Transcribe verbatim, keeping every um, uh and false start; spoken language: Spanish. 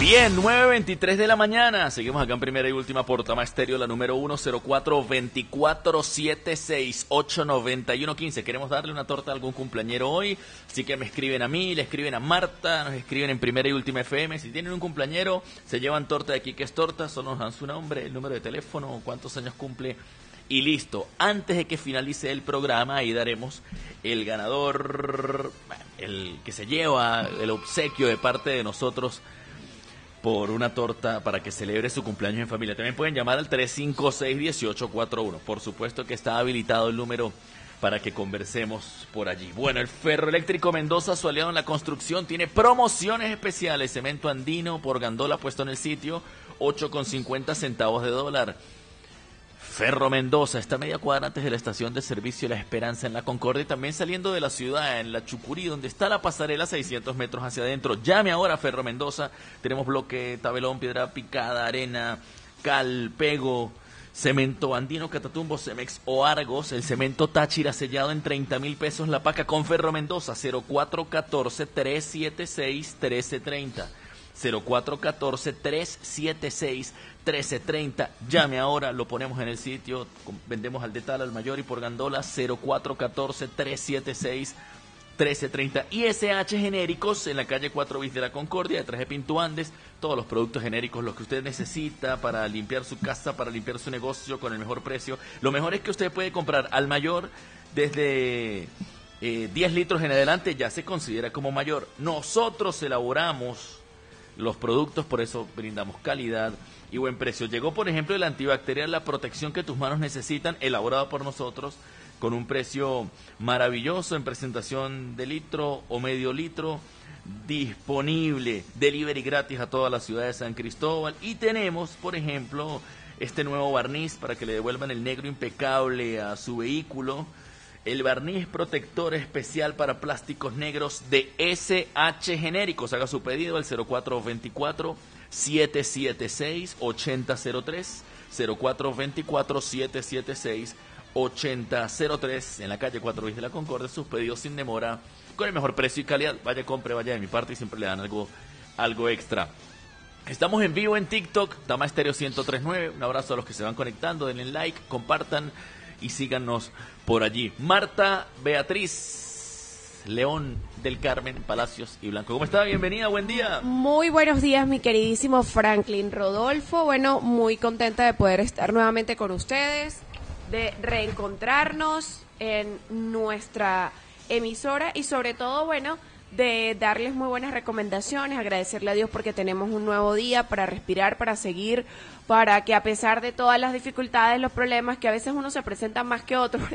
Bien, nueve veintitrés de la mañana. Seguimos acá en primera y última por Tama Estéreo, la número uno, cero cuatro, veinticuatro, setenta y seis, ocho noventa y uno, quince. Queremos darle una torta a algún cumpleañero hoy, así que me escriben a mí, le escriben a Marta, nos escriben en primera y última F M. Si tienen un cumpleañero, se llevan torta de aquí que es torta, solo nos dan su nombre, el número de teléfono, cuántos años cumple y listo. Antes de que finalice el programa, ahí daremos el ganador, el que se lleva el obsequio de parte de nosotros por una torta para que celebre su cumpleaños en familia. También pueden llamar al tres cinco seis, uno ocho cuatro uno. Por supuesto que está habilitado el número para que conversemos por allí. Bueno, el Ferroeléctrico Mendoza, su aliado en la construcción, tiene promociones especiales. Cemento andino por gandola puesto en el sitio, ocho con cincuenta centavos de dólar. Ferro Mendoza, está a media cuadra antes de la estación de servicio La Esperanza en la Concordia, y también saliendo de la ciudad en la Chucurí, donde está la pasarela, seiscientos metros hacia adentro. Llame ahora a Ferro Mendoza. Tenemos bloque, tabelón, piedra picada, arena, cal, pego, cemento andino, catatumbo, Cemex o Argos. El cemento Táchira sellado en treinta mil pesos la paca con Ferro Mendoza. Cero cuatro uno cuatro, tres siete seis, uno tres tres cero. cero cuatro uno cuatro, tres siete seis, uno tres tres cero. Llame ahora, lo ponemos en el sitio. Vendemos al detal, al mayor y por gandola. Cero cuatro uno cuatro, tres siete seis, uno tres tres cero. I S H Genéricos en la calle cuatro bis de la Concordia, detrás de Pinto Andes. Todos los productos genéricos, los que usted necesita para limpiar su casa, para limpiar su negocio con el mejor precio. Lo mejor es que usted puede comprar al mayor desde eh, diez litros en adelante, ya se considera como mayor. Nosotros elaboramos los productos, por eso brindamos calidad y buen precio. Llegó, por ejemplo, el antibacterial, la protección que tus manos necesitan, elaborado por nosotros, con un precio maravilloso, en presentación de litro o medio litro, disponible, delivery gratis a toda la ciudad de San Cristóbal. Y tenemos, por ejemplo, este nuevo barniz para que le devuelvan el negro impecable a su vehículo. El barniz protector especial para plásticos negros de S H Genéricos. Haga su pedido al cero cuatro dos cuatro, siete siete seis, ocho cero cero tres, cero cuatro dos cuatro, siete siete seis, ocho cero cero tres, en la calle cuatro bis de la Concordia. Sus pedidos sin demora, con el mejor precio y calidad. Vaya, compre, vaya de mi parte y siempre le dan algo, algo extra. Estamos en vivo en TikTok, Tama Estéreo ciento tres punto nueve. Un abrazo a los que se van conectando, denle like, compartan y síganos por allí. Marta Beatriz León del Carmen Palacios y Blanco, ¿cómo está? Bienvenida, buen día. Muy buenos días, mi queridísimo Franklin Rodolfo. Bueno, muy contenta de poder estar nuevamente con ustedes, de reencontrarnos en nuestra emisora y sobre todo, bueno, de darles muy buenas recomendaciones, agradecerle a Dios porque tenemos un nuevo día para respirar, para seguir, para que a pesar de todas las dificultades, los problemas que a veces uno se presenta más que otros,